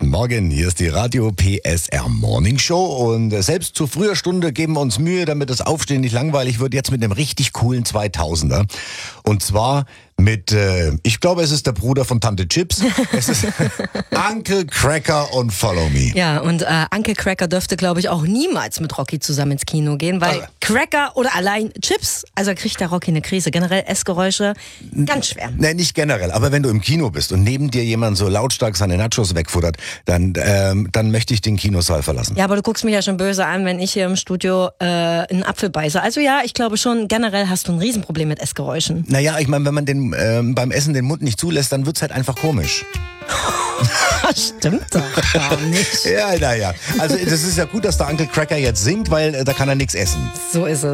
Morgen, hier ist die Radio PSR Morning Show und selbst zu früher Stunde geben wir uns Mühe, damit das Aufstehen nicht langweilig wird, jetzt mit einem richtig coolen 2000er. Und zwar mit, ich glaube, es ist der Bruder von Tante Chips. Es ist Uncle Cracker und Follow Me. Ja, und Uncle Cracker dürfte, glaube ich, auch niemals mit Rocky zusammen ins Kino gehen, weil Cracker oder allein Chips, also kriegt der Rocky eine Krise. Generell Essgeräusche, ganz schwer. Nee, nicht generell, aber wenn du im Kino bist und neben dir jemand so lautstark seine Nachos wegfuttert, dann möchte ich den Kinosaal verlassen. Ja, aber du guckst mich ja schon böse an, wenn ich hier im Studio einen Apfel beiße. Also ja, ich glaube schon, generell hast du ein Riesenproblem mit Essgeräuschen. Naja, ich meine, wenn man beim Essen den Mund nicht zulässt, dann wird's halt einfach komisch. Stimmt doch gar nicht. Ja, naja. Also das ist ja gut, dass der Uncle Cracker jetzt singt, weil da kann er nichts essen. So ist es.